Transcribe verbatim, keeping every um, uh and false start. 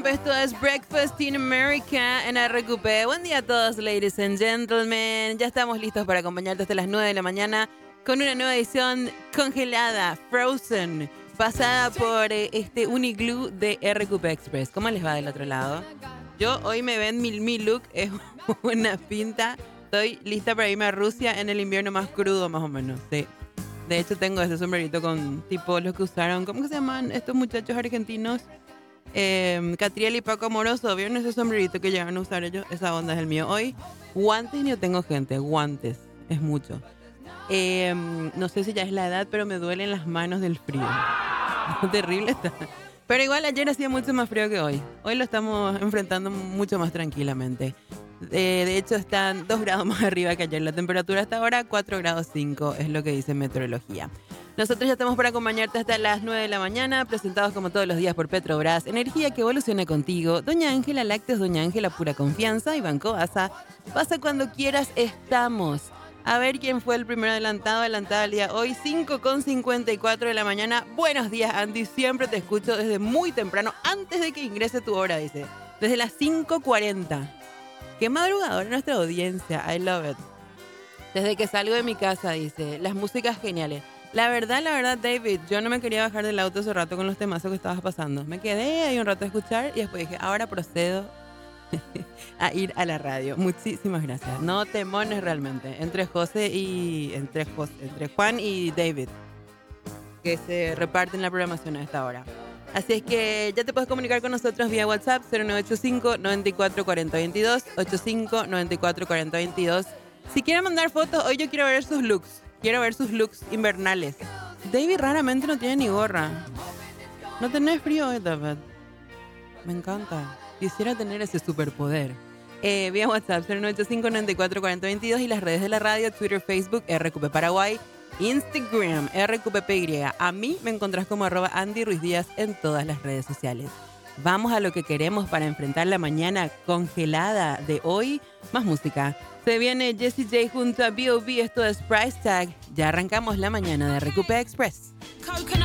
Camp, esto es Breakfast in America en R Q P. Buen día a todos, ladies and gentlemen. Ya estamos listos para acompañarte hasta las nueve de la mañana con una nueva edición congelada, Frozen, pasada por eh, este Uniglue de R Q P Express. ¿Cómo les va del otro lado? Yo hoy me ven mi, mi look, es una pinta. Estoy lista para irme a Rusia en el invierno más crudo, más o menos, sí. De hecho, tengo ese sombrerito con tipo los que usaron, ¿cómo que se llaman estos muchachos argentinos? Eh, Catriel y Paco Amoroso, ¿vieron ese sombrerito que llevan a usar ellos? Esa onda es el mío. Hoy, guantes no tengo, gente, guantes, es mucho. Eh, no sé si ya es la edad, pero me duelen las manos del frío. Terrible está. Pero igual ayer hacía mucho más frío que hoy. Hoy lo estamos enfrentando mucho más tranquilamente. Eh, de hecho, están dos grados más arriba que ayer. La temperatura hasta ahora, cuatro grados cinco, es lo que dice meteorología. Nosotros ya estamos para acompañarte hasta las nueve de la mañana, presentados como todos los días por Petrobras, energía que evoluciona contigo. Doña Ángela Lácteos, Doña Ángela Pura Confianza y Banco Asa. Pasa cuando quieras, estamos. A ver quién fue el primero adelantado, adelantada al día hoy, cinco con cincuenta y cuatro de la mañana. Buenos días, Andy, siempre te escucho desde muy temprano, antes de que ingrese tu hora, dice. Desde las cinco cuarenta. Qué madrugadora nuestra audiencia, I love it. Desde que salgo de mi casa, dice, las músicas geniales. La verdad, la verdad, David, yo no me quería bajar del auto hace rato con los temazos que estabas pasando. Me quedé ahí un rato a escuchar y después dije, ahora procedo a ir a la radio. Muchísimas gracias. No temones realmente. Entre José y... Entre, José, entre Juan y David, que se reparten la programación a esta hora. Así es que ya te puedes comunicar con nosotros vía WhatsApp cero nueve ocho cinco, nueve cuatro cuatro cero dos dos, ocho cinco, nueve cuatro cuatro cero dos dos. Si quieren mandar fotos, hoy yo quiero ver sus looks. Quiero ver sus looks invernales. David raramente no tiene ni gorra. ¿No tenés frío hoy, David? Me encanta. Quisiera tener ese superpoder. Eh, vía WhatsApp cero nueve ocho cinco, nueve cuatro cuatro cero dos dos y las redes de la radio, Twitter, Facebook, R Q P Paraguay, Instagram, R Q P P Y. A mí me encontrás como arroba Andy Ruiz Díaz en todas las redes sociales. Vamos a lo que queremos para enfrentar la mañana congelada de hoy. Más música. Se viene Jessie J junto a B O B. Esto es Price Tag. Ya arrancamos la mañana de R Q P Express.